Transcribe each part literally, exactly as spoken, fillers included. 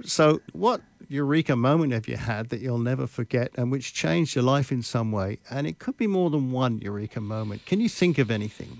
so what eureka moment have you had that you'll never forget and which changed your life in some way? And it could be more than one eureka moment. Can you think of anything?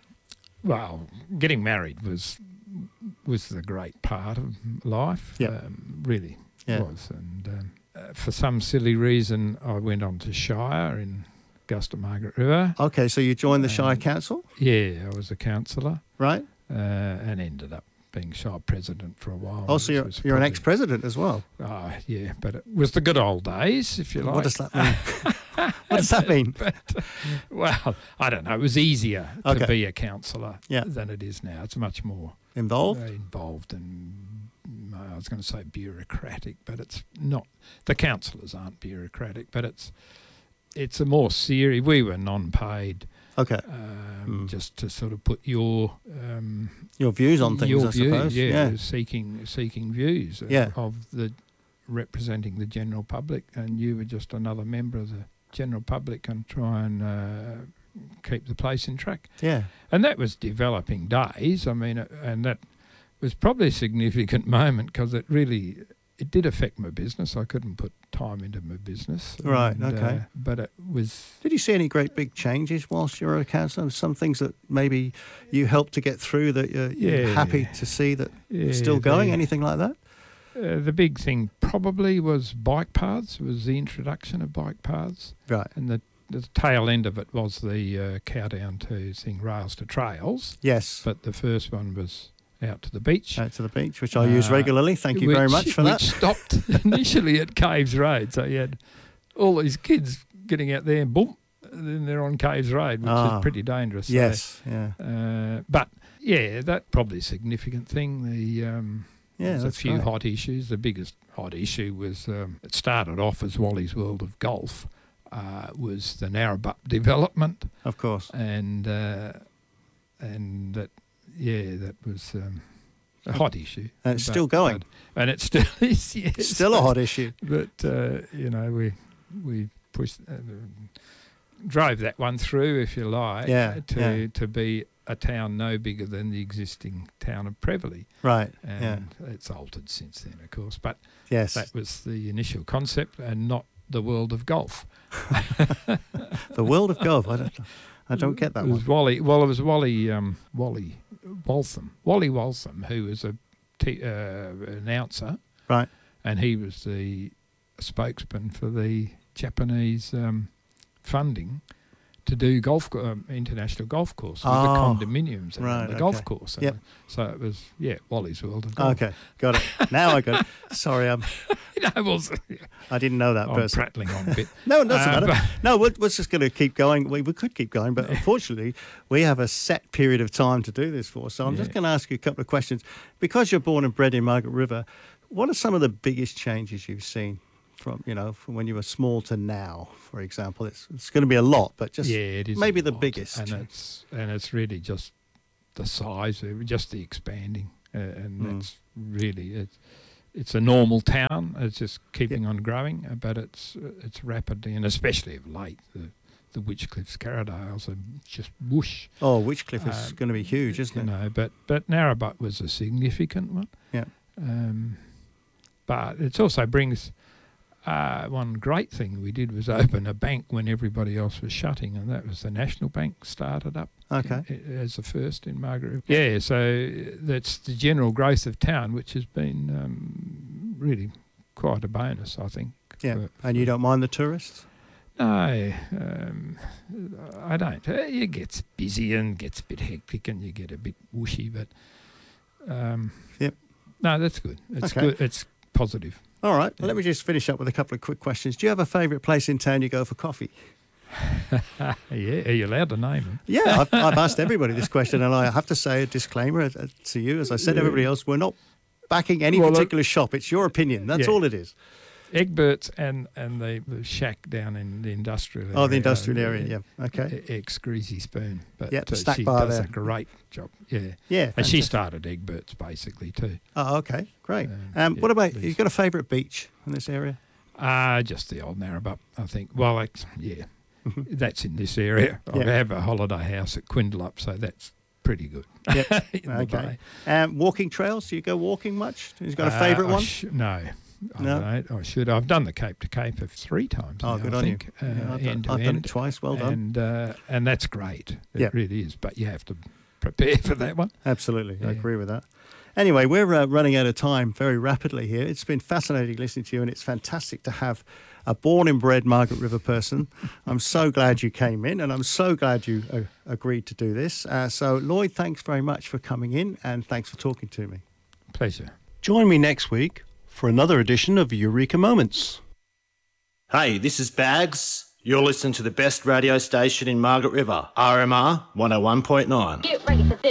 Well, getting married was was the great part of life. Yep. Um, really Yeah. was. And um, uh, for some silly reason, I went on to Shire in Augusta Margaret River. Okay, so you joined the Shire Um, Council, Yeah, I was a councillor right? uh, and ended up being Shire president for a while. Oh, so which you're, was you're an probably- ex-president as well. Oh, yeah, but it was the good old days, if you like. What does that mean? What does that mean? But, well, I don't know. It was easier to Okay. be a councillor Yeah. than it is now. It's much more Involved? uh, involved and uh, I was going to say bureaucratic, but it's not. The councillors aren't bureaucratic, but it's it's a more serious. We were non-paid, Okay. um, Mm. just to sort of put your um, Your views on things, your I views, suppose. yeah, seeking seeking views of, Yeah. of the representing the general public, and you were just another member of the general public and try and uh, keep the place in track. Yeah. And that was developing days. I mean, uh, and that was probably a significant moment because it really it did affect my business. I couldn't put time into my business. Right, and, okay. Uh, but it was. Did you see any great big changes whilst you were a councillor? Some things that maybe you helped to get through that you're, you're Yeah. happy to see that Yeah, it's still going? the- Anything like that? Uh, the big thing probably was bike paths, was the introduction of bike paths. Right. And the, the tail end of it was the uh, countdown to sing Rails to Trails. Yes. But the first one was out to the beach. Out to the beach, which I use Uh, regularly. Thank you very which- much for which that. stopped initially at Caves Road. So you had all these kids getting out there and boom, and then they're on Caves Road, which Ah. is pretty dangerous. So, Yes. Yeah. uh, but, yeah, that probably a significant thing. The... Um, Yeah, There's a that's few right. hot issues. The biggest hot issue was um, it started off as Wally's World of Golf, uh, was the Narrabeen development, Of course. and uh, and that yeah that was um, a hot issue. And it's But- still going. but- and it still is. Yes, It's still a hot issue. But uh, you know we we pushed uh, drove that one through, if you like, Yeah, to yeah. to be a town no bigger than the existing town of Prevelly. Right. And Yeah. it's altered since then, of course. But Yes. that was the initial concept and not the world of golf. The world of golf. I don't. I don't get that It was one. Wally. Well, it was Wally. Um, Wally Waltham. Wally Waltham, who was a t- uh, announcer, Right. and he was the spokesman for the Japanese um, funding to do golf co- um, international golf course with Oh, the condominiums around right, the golf okay. course. Yep. And so it was, yeah, Wally's World of Golf. Okay. Got it. Now I got it. Sorry, I'm, No, well, I didn't know that I'm person. prattling on a bit. No, it doesn't Uh, matter. but- No, we're, we're just going to keep going. We, we could keep going, but unfortunately, we have a set period of time to do this for. So I'm just Yeah. going to ask you a couple of questions. Because you're born and bred in Margaret River, what are some of the biggest changes you've seen from, you know, from when you were small to now, for example? It's it's going to be a lot, but just yeah, it is maybe a the lot. biggest. and it's and it's really just the size, of, just the expanding, uh, and Mm. that's really it's it's a normal town. It's just keeping on growing, uh, but it's it's rapidly, and especially of late, the the Witchcliffs, Carradales, are just whoosh. Oh, Witchcliff is Um, going to be huge, isn't you it? know, but but Narrabeen was a significant one. Yeah. Um, but it also brings. Uh, one great thing we did was open a bank when everybody else was shutting, and that was the National Bank started up Okay. i- as the first in Margaret. Yeah, so that's the general growth of town, which has been um, really quite a bonus, I think. Yeah. for- And you don't mind the tourists? No, um, I don't. Uh, It gets busy and gets a bit hectic, and you get a bit whooshy, but um, Yep. no, that's good. It's Okay. good. It's positive. All right. Well, let me just finish up with a couple of quick questions. Do you have a favourite place in town you go for coffee? Yeah, are you allowed to name them? Yeah, I've, I've asked everybody this question, and I have to say a disclaimer uh, to you. As I said to everybody else, we're not backing any Well, look- particular shop. It's your opinion. That's Yeah. all it is. Egbert's and, and the, the shack down in the industrial area. Oh, the industrial area, yeah. Okay. Ex Greasy Spoon. But Yeah, the uh, snack she bar does there. a great job. Yeah. Yeah. And she fantastic. started Egbert's basically too. Oh, okay. Great. Um, Um, yeah, what about, these- you've got a favourite beach in this area? Ah, just the old Narrabeen, I think. Well, it's, yeah, that's in this area. I Yeah. have a holiday house at Quindalup, so that's pretty good. Yep. in the Okay. bay. Um, walking trails? Do you go walking much? Have you got a Uh, favourite I one? sh- no. I No? don't. I should. I've done the Cape to Cape of three times. Oh, now, good I on think, you. Uh, Yeah, I've, done, end to I've done end. it twice. Well done. And uh, and that's great. It Yep. really is. But you have to prepare for that one. Absolutely. I Yeah. agree with that. Anyway, we're uh, running out of time very rapidly here. It's been fascinating listening to you, and it's fantastic to have a born and bred Margaret River person. I'm so glad you came in, and I'm so glad you uh, agreed to do this. Uh, so, Lloyd, thanks very much for coming in, and thanks for talking to me. Pleasure. Join me next week for another edition of Eureka Moments. Hey, this is Bags. You're listening to the best radio station in Margaret River, R M R one oh one point nine. Get ready.